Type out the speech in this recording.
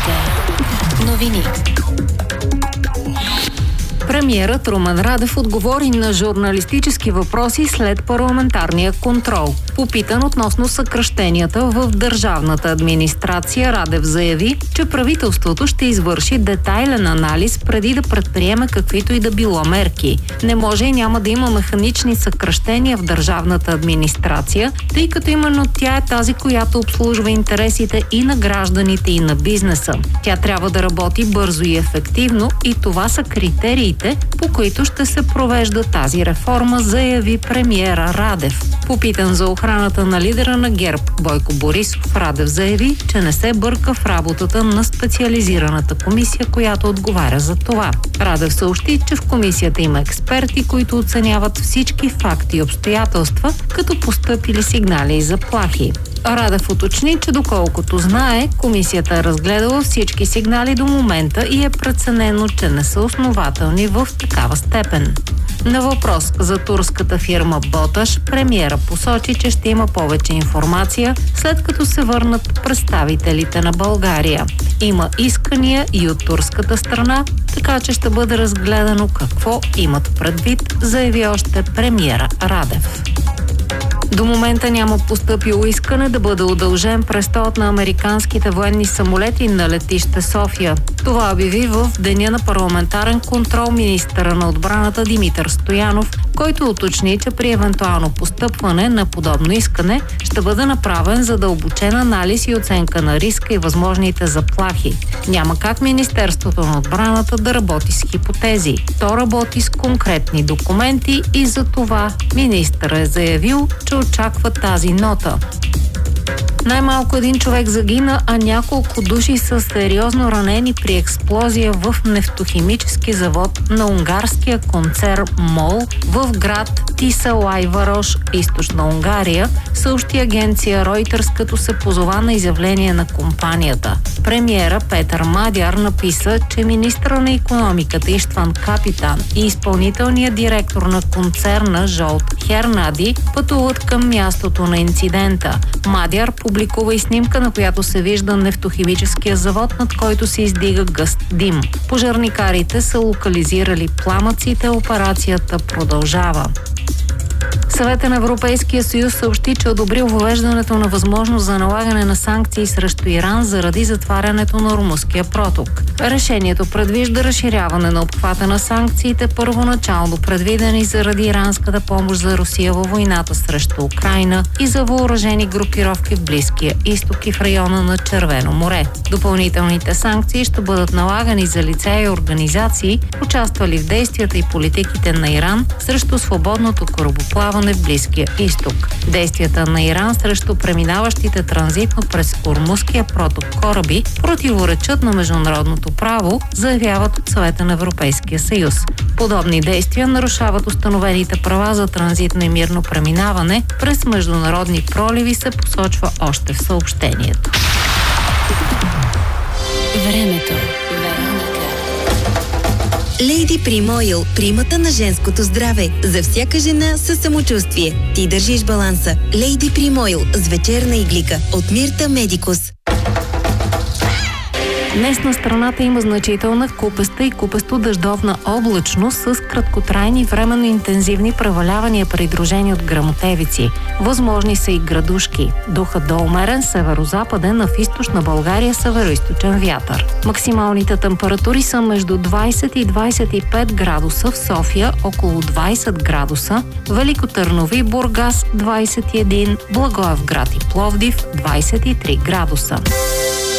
Новини. Премиерът Румен Радев отговори на журналистически въпроси след парламентарния контрол. Попитан относно съкращенията в държавната администрация, Радев заяви, че правителството ще извърши детайлен анализ преди да предприеме каквито и да било мерки. Не може и няма да има механични съкращения в държавната администрация, тъй като именно тя е тази, която обслужва интересите и на гражданите, и на бизнеса. Тя трябва да работи бързо и ефективно и това са критериите, по които ще се провежда тази реформа, заяви премиера Радев. Попитан за охраната на лидера на ГЕРБ Бойко Борисов, Радев заяви, че не се бърка в работата на специализираната комисия, която отговаря за това. Радев съобщи, че в комисията има експерти, които оценяват всички факти и обстоятелства, като постъпили сигнали и заплахи. Радев уточни, че доколкото знае, комисията е разгледала всички сигнали до момента и е преценено, че не са основателни в такава степен. На въпрос за турската фирма Боташ, премиера посочи, че ще има повече информация, след като се върнат представителите на България. Има искания и от турската страна, така че ще бъде разгледано какво имат предвид, заяви още премиера Радев. До момента няма постъпило искане да бъде удължен престолът на американските военни самолети на летище София. Това обяви в деня на парламентарен контрол министъра на отбраната Димитър Стоянов, който уточни, че при евентуално постъпване на подобно искане ще бъде направен задълбочен анализ и оценка на риска и възможните заплахи. Няма как Министерството на отбраната да работи с хипотези. То работи с конкретни документи и за това министърът е заявил, че очаква тази нота. Най-малко един човек загина, а няколко души са сериозно ранени при експлозия в нефтохимически завод на унгарския концерн МОЛ в град Тисалайварош, източна Унгария, съобщи агенция Reuters, като се позова на изявление на компанията. Премиера Петър Мадяр написа, че министъра на икономиката Иштван Капитан и изпълнителният директор на концерна Жолт Хернади пътуват към мястото на инцидента. Мадяр публикува и снимка, на която се вижда нефтохимическия завод, над който се издига гъст дим. Пожарникарите са локализирали пламъците, операцията продължава. Съветът на Европейския съюз съобщи, че одобрил въвеждането на възможност за налагане на санкции срещу Иран заради затварянето на Ормузския проток. Решението предвижда разширяване на обхвата на санкциите, първоначално предвидени заради иранската помощ за Русия във войната срещу Украйна и за въоръжени групировки в Близкия изток и в района на Червено море. Допълнителните санкции ще бъдат налагани за лица и организации, участвали в действията и политиките на Иран срещу свободното корабоплаване в Близкия изток. Действията на Иран срещу преминаващите транзитно през Ормузския проток кораби противоречат на международното право, заявяват от Съвета на Европейския съюз. Подобни действия нарушават установените права за транзитно и мирно преминаване през международни проливи, се посочва още в съобщението. Времето. Лейди Прим Ойл, примата на женското здраве. За всяка жена със самочувствие. Ти държиш баланса. Лейди Прим Ойл с вечерна иглика от Мирта Медикус. Днес на страната има значителна купеста и купесто-дъждовна облачност с краткотрайни временно интензивни превалявания, придружени от гръмотевици. Възможни са и градушки. Духът до умерен северо-западен, а в източна България северо-източен вятър. Максималните температури са между 20 и 25 градуса в София, около 20 градуса, Велико Търново и Бургас 21, Благоевград и Пловдив 23 градуса.